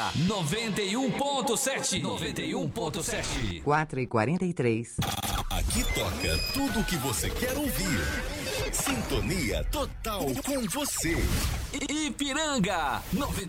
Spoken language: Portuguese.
91.7. 91.7. 4h43. Aqui toca tudo o que você quer ouvir. Sintonia total com você. Ipiranga 91.